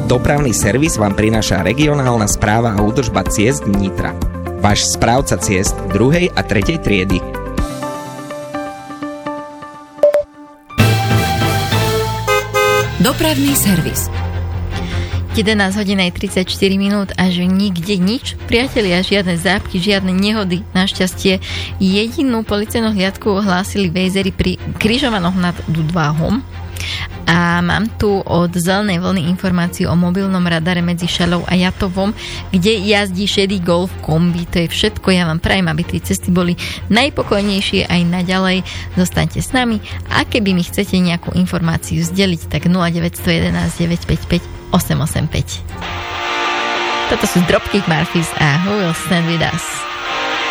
Dopravný servis vám prináša regionálna správa a údržba ciest Nitra. Váš správca ciest 2. a 3. triedy. Dopravný servis. 11 hodín aj 34 minút a že nikde nič. Priatelia, žiadne zápky, žiadne nehody. Našťastie jedinú policajnú hliadku ohlásili v Jezeri pri križovanoch nad Dudváhom. A mám tu od Zelenej vlny informáciu o mobilnom radare medzi Šalou a Jatovom, kde jazdí šedý Golf kombi. To je všetko. Ja vám prajem, aby tie cesty boli najpokojnejšie aj naďalej. Zostaňte s nami. A keby mi chcete nejakú informáciu zdeliť, tak 0911 955 885. Toto sú Dropkick Murphys a Who Will Stand With Us.